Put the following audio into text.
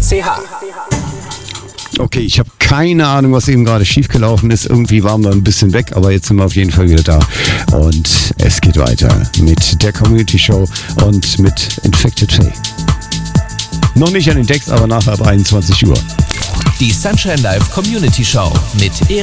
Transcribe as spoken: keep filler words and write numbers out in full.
c h. Okay, ich habe keine Ahnung, was eben gerade schiefgelaufen ist. Irgendwie waren wir ein bisschen weg, aber jetzt sind wir auf jeden Fall wieder da. Und es geht weiter mit der Community Show und mit Infected Faye. Noch nicht an den Decks, aber nachher ab einundzwanzig Uhr. Die Sunshine Live Community Show mit